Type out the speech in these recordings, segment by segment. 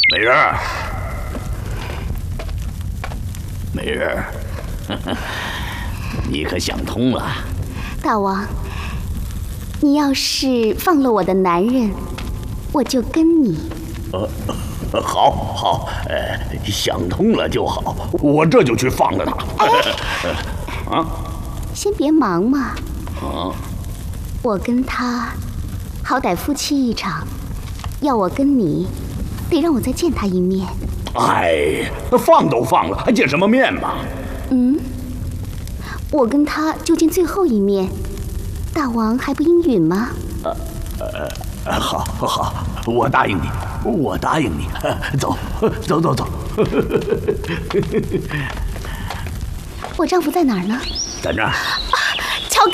美人，美人，你可想通了？ 大王，你要是放了我的男人，我就跟你。 好，想通了就好，我这就去放了他。 先别忙嘛。我跟他，好歹夫妻一场，要我跟你，得让我再见他一面。 哎，放都放了，还见什么面嘛？ 我跟他就见最后一面，大王还不应允吗？ 好，我答应你。走。 我丈夫在哪儿呢？ 在这儿。 乔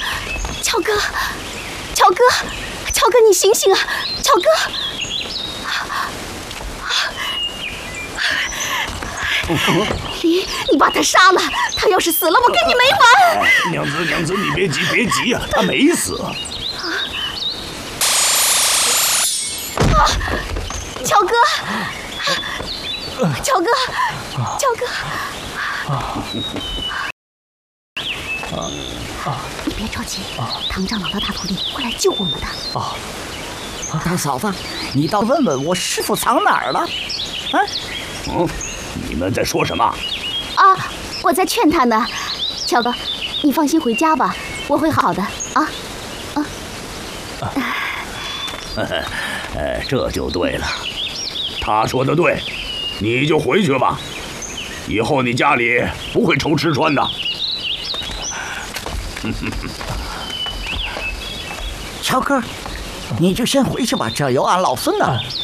哥，你醒醒啊！乔哥，你把他杀了，他要是死了，我跟你没完！ 娘子，你别急呀，他没死。 乔哥，你别着急，唐长老的大徒弟会来救我们的。 大嫂子，你倒问问我师傅藏哪儿了？ 你们在说什么？ 我在劝他呢。乔哥，你放心回家吧，我会好的啊。 这就对了，他说的对，你就回去吧，以后你家里不会愁吃穿的。 乔哥，你就先回去吧，这有俺老孙呢。